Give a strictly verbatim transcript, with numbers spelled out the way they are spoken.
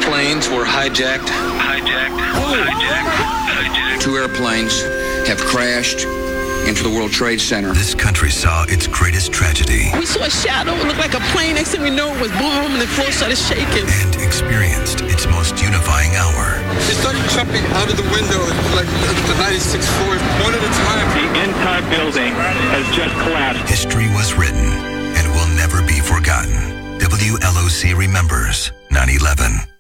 planes were hijacked. Hijacked. Hijacked. Hijacked. Two airplanes have crashed into the World Trade Center. This country saw its greatest tragedy. We saw a shadow. It looked like a plane. Next thing we know, it was boom, and the floor started shaking. And experienced its most unifying hour. They started jumping out of the window like the ninety-sixth floor, one at a time. The entire building has just collapsed. History was written and will never be forgotten. W L O C remembers nine eleven.